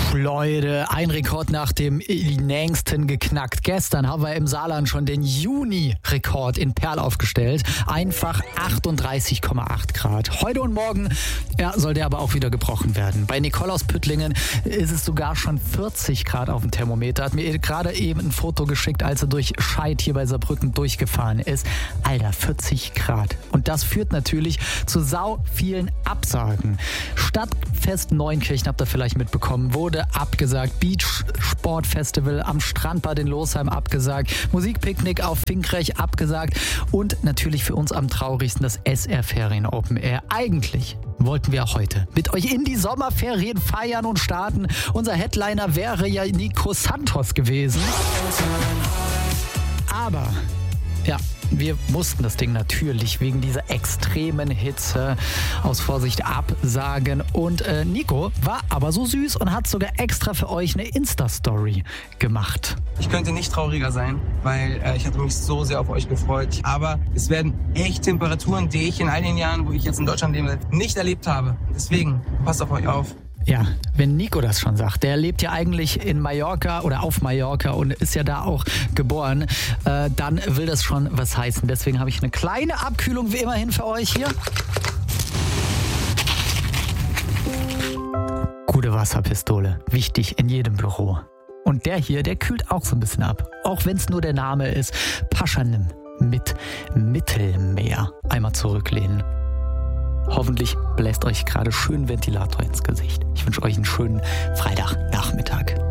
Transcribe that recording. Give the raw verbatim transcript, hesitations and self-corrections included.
Leute, ein Rekord nach dem nächsten geknackt. Gestern haben wir im Saarland schon den Juni-Rekord in Perl aufgestellt. Einfach achtunddreißig Komma acht Grad. Heute und morgen ja, soll der aber auch wieder gebrochen werden. Bei Nicole aus Püttlingen ist es sogar schon vierzig Grad auf dem Thermometer. Hat mir gerade eben ein Foto geschickt, als er durch Scheid hier bei Saarbrücken durchgefahren ist. Alter, vierzig Grad. Und das führt natürlich zu sau vielen Absagen. Stadtfest Neunkirchen, habt ihr vielleicht mitbekommen, wurde abgesagt. Beach-Sportfestival am Strandbad in Losheim abgesagt. Musikpicknick auf Finkrech abgesagt. Und natürlich für uns am traurigsten das S R Ferien Open Air. Eigentlich wollten wir heute mit euch in die Sommerferien feiern und starten. Unser Headliner wäre ja Nico Santos gewesen. Aber ja, wir mussten das Ding natürlich wegen dieser extremen Hitze aus Vorsicht absagen. Und äh, Nico war aber so süß und hat sogar extra für euch eine Insta-Story gemacht. Ich könnte nicht trauriger sein, weil äh, ich hatte mich so sehr auf euch gefreut. Aber es werden echt Temperaturen, die ich in all den Jahren, wo ich jetzt in Deutschland lebe, nicht erlebt habe. Deswegen passt auf euch auf. Ja, wenn Nico das schon sagt, der lebt ja eigentlich in Mallorca oder auf Mallorca und ist ja da auch geboren, äh, dann will das schon was heißen. Deswegen habe ich eine kleine Abkühlung wie immerhin für euch hier. Gute Wasserpistole, wichtig in jedem Büro. Und der hier, der kühlt auch so ein bisschen ab, auch wenn es nur der Name ist. Paschanim mit Mittelmeer. Einmal zurücklehnen. Hoffentlich bläst euch gerade schön Ventilator ins Gesicht. Ich wünsche euch einen schönen Freitagnachmittag.